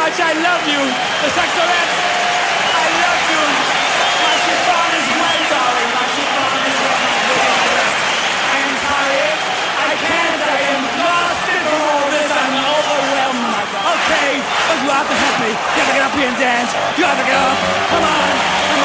much I love you. The Saxorettes, I love you. My chiffon is wet, darling. My chiffon is wet. My biggest breast. I am tired. I can't. I am lost in all this. I'm overwhelmed. Okay, but you have to help me. You have to get up here and dance. You have to get up. Come on.